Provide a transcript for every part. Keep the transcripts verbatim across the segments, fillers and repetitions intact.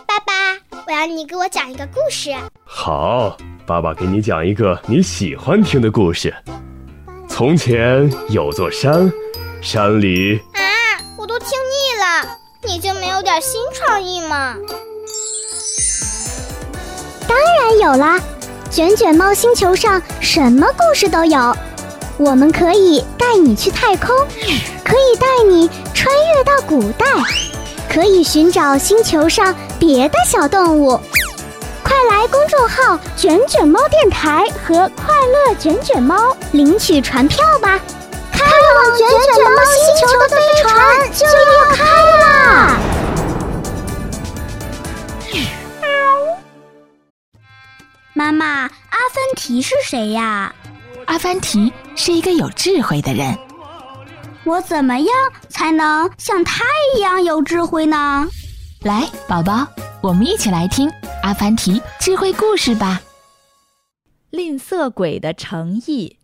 爸爸，我要你给我讲一个故事。 好，爸爸给你讲一个你喜欢听的故事。从前有座山，山里…… 啊，我都听腻了，你就没有点新创意吗？ 当然有啦，卷卷猫星球上什么故事都有。我们可以带你去太空，可以带你穿越到古代，可以寻找星球上别的小动物。快来公众号卷卷猫电台和快乐卷卷猫领取船票吧，开往卷卷猫星球的飞船就要开啦！妈妈，阿凡提是谁呀？ 阿凡提是一个有智慧的人。 我怎么样才能像他一样有智慧呢？ 来，宝宝，我们一起来听阿凡提智慧故事吧。 吝啬鬼的诚意。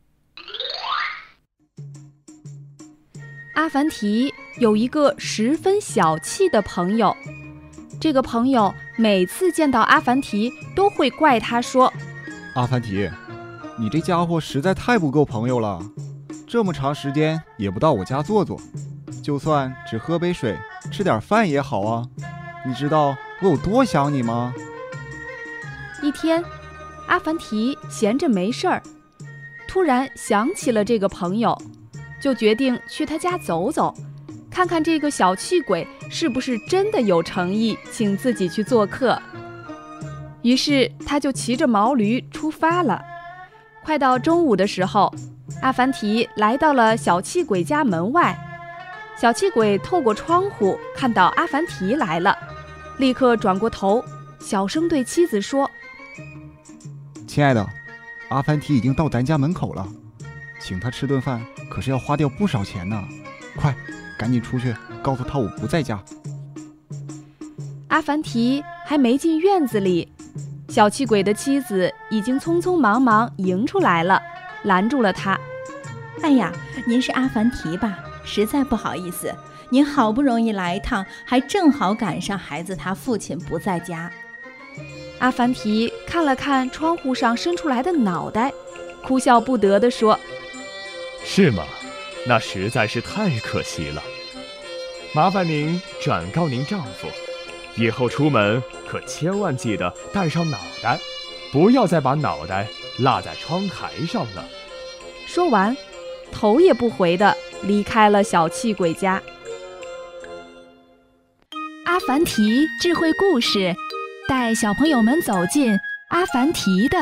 阿凡提有一个十分小气的朋友，这个朋友每次见到阿凡提都会怪他说： 阿凡提，你这家伙实在太不够朋友了，这么长时间也不到我家坐坐，就算只喝杯水吃点饭也好啊，你知道我有多想你吗？ 一天，阿凡提闲着没事儿，突然想起了这个朋友，就决定去他家走走，看看这个小气鬼是不是真的有诚意请自己去做客。于是他就骑着毛驴出发了。快到中午的时候，阿凡提来到了小气鬼家门外。小气鬼透过窗户看到阿凡提来了，立刻转过头，小声对妻子说： 亲爱的，阿凡提已经到咱家门口了，请他吃顿饭可是要花掉不少钱呢，快赶紧出去告诉他我不在家。 阿凡提还没进院子里，小气鬼的妻子已经匆匆忙忙迎出来了，拦住了他。 哎呀，您是阿凡提吧？实在不好意思，您好不容易来一趟，还正好赶上孩子他父亲不在家。 阿凡提看了看窗户上伸出来的脑袋，哭笑不得地说： 是吗？那实在是太可惜了。麻烦您转告您丈夫，以后出门可千万记得带上脑袋，不要再把脑袋落在窗台上了。 说完，头也不回地离开了小气鬼家。 阿凡提智慧故事，带小朋友们走进阿凡提的